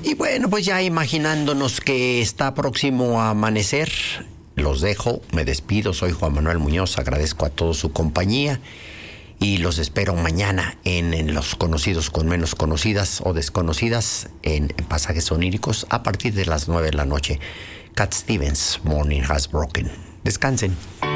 Y bueno, pues ya imaginándonos que está próximo a amanecer, los dejo, me despido, soy Juan Manuel Muñoz, agradezco a todos su compañía y los espero mañana en Los Conocidos con Menos Conocidas o Desconocidas en Pasajes Oníricos a partir de las 9 de la noche. Cat Stevens, Morning Has Broken. Descansen.